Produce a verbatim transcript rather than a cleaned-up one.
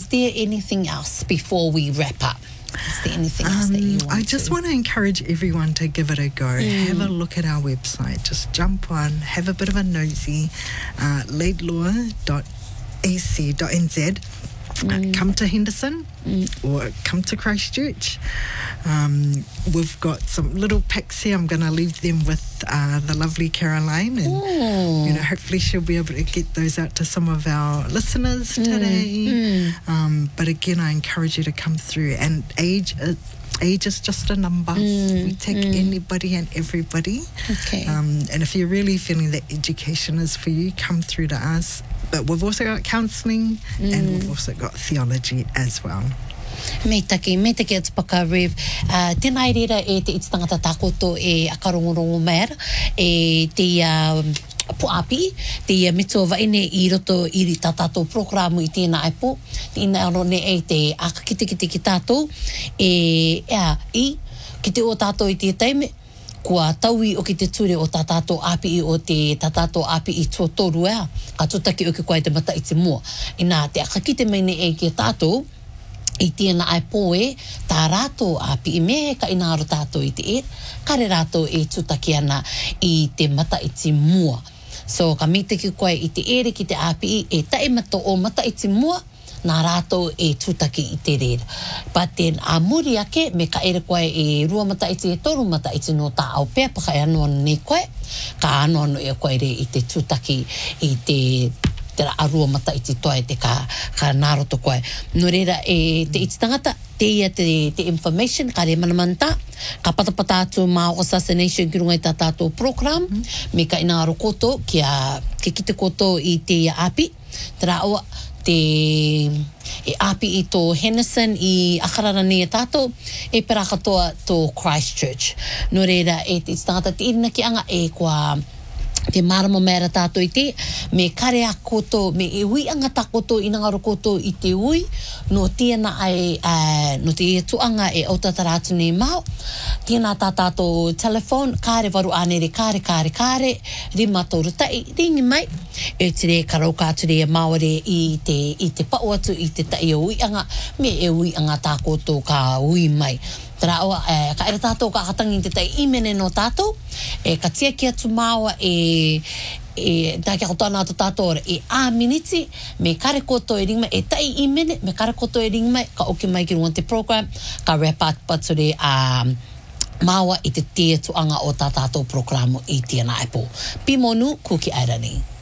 is there anything else before we wrap up? Is there anything else Um, that you want I just to? want to encourage everyone to give it a go. Mm. Have a look at our website. Just jump on, have a bit of a nosy. Uh, laidlaw dot a c dot n z. Mm. Uh, come to Henderson Mm. or come to Christchurch. Um, we've got some little packs here. I'm going to leave them with uh, the lovely Caroline, and Mm. you know, hopefully she'll be able to get those out to some of our listeners today. Mm. Um, but again, I encourage you to come through. And age is, age is just a number. Mm. We take Mm. anybody and everybody. Okay. Um, and if you're really feeling that education is for you, come through to us. But we've also got counselling Mm. and we've also got theology as well. Me take, me take ats paka Rev. Uh, tēnā reira e te iti tangata takoto e akarongorongo mera e te uh, puapi, te mito vaine i roto i ri tātātou programu i tēnā ai po. Tēnā aro ne e te akakite ki tātou e ea i ki te o tātou i te taime. Kua taui o ki te ture o tā tātou api i o te tā tātou api i tō toru ea. Ka tūtaki o ki koe te mata i te mua. I nā te akakite meine e ki tātou, i tēnā ai poe, tā rātou api i me ka inaro tātou i te e, kare rātou e tūtaki ana i te mata i te mua. So ka mite ki koe i te ere ki te api i e tae mata o mata i te mua, nā rātou e tūtaki i te rera. But then, a muri ake, me ka ere koe e rua mata i te e toru mata i te no tā au pēr, paka e anoano nei koe, ka anoano e koe re i te tūtaki i te te ra arua mata i te toa te ka, ka nāroto koe. No reira, e te iti tangata, te ia te, te information, ka re manamanta, ka patapata atu mā o assassination ki runga i tā tātou program, mm. me ka inaro koto, ki a, ki kite koto i te ia api, te ra oa, te e api i tō Henderson i akararani e tātou, e pera katoa tō Christchurch. No reira, e te tangata te irina ki anga e kua te marama mera tātou i te, me kare a koto, me e ui anga ta koto i ngaro koto i te ui, no tēnā ai, uh, no te tuanga e autatara atu nei mau, tēnā tā tātou telefone, kāre waru ānere, kāre, kāre, kāre, rima tōru tai, ringi mai, e te re karau kāture e maore i te, i te pau atu i te tai o ui anga, me e ui anga tā koto ka ui mai. Tara oa, e, ka ere tātou ka akatangi te tai imene no tātou, e ka tia ki atu māua e, e tā kia kotana atu tātou ora, e a miniti, me kare koto e ringmai, e tai imene, me kare koto e ringmai, ka oki mai ki runga te program, ka wrap up pature a um, māua i te tia tuanga o tā tātou programu i tēnā epo. Pimonu, kuki airani.